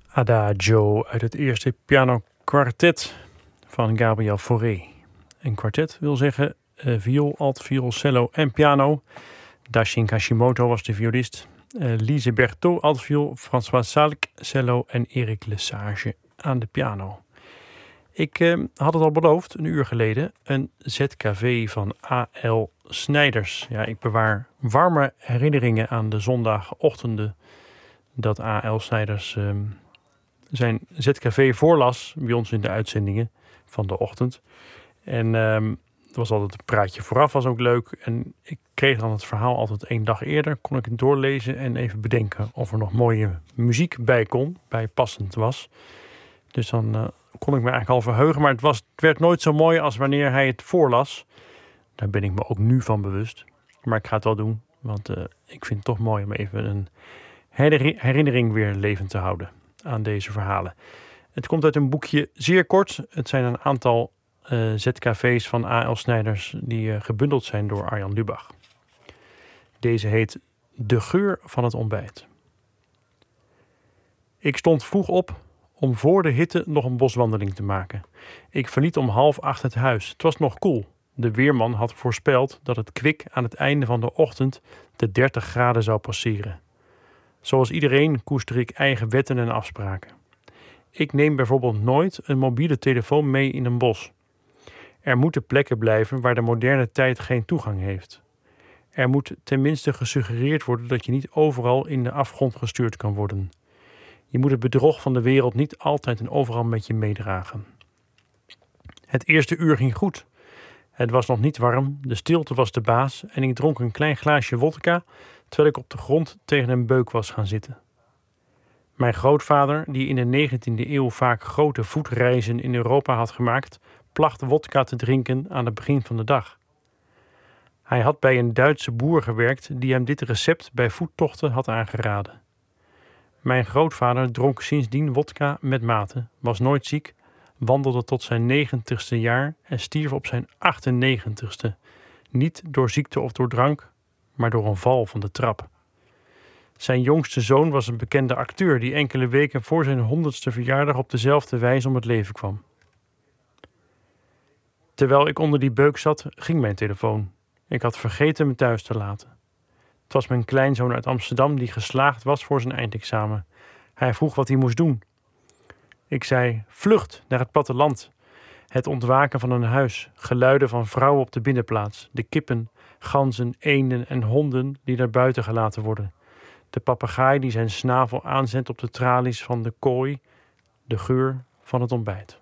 Adagio uit het eerste pianokwartet van Gabriel Fauré. Een kwartet wil zeggen viool, alt, violoncello en piano. Dashin Kashimoto was de violist. Lise Berthaud, altviool, François Salk, cello en Erik Lesage aan de piano. Ik had het al beloofd, een uur geleden, een ZKV van A.L. Snijders. Ja, ik bewaar warme herinneringen aan de zondagochtenden dat A.L. Snijders zijn ZKV voorlas bij ons in de uitzendingen van de ochtend. En er was altijd een praatje vooraf, was ook leuk. En ik kreeg dan het verhaal altijd 1 dag eerder. Kon ik het doorlezen en even bedenken of er nog mooie muziek bij passend was. Dus dan kon ik me eigenlijk al verheugen. Maar het werd nooit zo mooi als wanneer hij het voorlas. Daar ben ik me ook nu van bewust. Maar ik ga het wel doen, want ik vind het toch mooi om even een herinnering weer levend te houden aan deze verhalen. Het komt uit een boekje zeer kort. Het zijn een aantal ZKV's van A.L. Snijders die gebundeld zijn door Arjan Lubach. Deze heet De geur van het ontbijt. Ik stond vroeg op om voor de hitte nog een boswandeling te maken. Ik verliet om 7:30 het huis. Het was nog koel. De weerman had voorspeld dat het kwik aan het einde van de ochtend de 30 graden zou passeren. Zoals iedereen koester ik eigen wetten en afspraken. Ik neem bijvoorbeeld nooit een mobiele telefoon mee in een bos. Er moeten plekken blijven waar de moderne tijd geen toegang heeft. Er moet tenminste gesuggereerd worden dat je niet overal in de afgrond gestuurd kan worden. Je moet het bedrog van de wereld niet altijd en overal met je meedragen. Het eerste uur ging goed. Het was nog niet warm, de stilte was de baas en ik dronk een klein glaasje wodka terwijl ik op de grond tegen een beuk was gaan zitten. Mijn grootvader, die in de 19e eeuw vaak grote voetreizen in Europa had gemaakt, placht wodka te drinken aan het begin van de dag. Hij had bij een Duitse boer gewerkt die hem dit recept bij voettochten had aangeraden. Mijn grootvader dronk sindsdien wodka met mate, was nooit ziek, wandelde tot zijn 90ste jaar en stierf op zijn 98ste. Niet door ziekte of door drank, maar door een val van de trap. Zijn jongste zoon was een bekende acteur die enkele weken voor zijn 100ste verjaardag op dezelfde wijze om het leven kwam. Terwijl ik onder die beuk zat, ging mijn telefoon. Ik had vergeten me thuis te laten. Het was mijn kleinzoon uit Amsterdam die geslaagd was voor zijn eindexamen. Hij vroeg wat hij moest doen. Ik zei, vlucht naar het platteland. Het ontwaken van een huis, geluiden van vrouwen op de binnenplaats, de kippen, ganzen, eenden en honden die naar buiten gelaten worden. De papegaai die zijn snavel aanzendt op de tralies van de kooi, de geur van het ontbijt.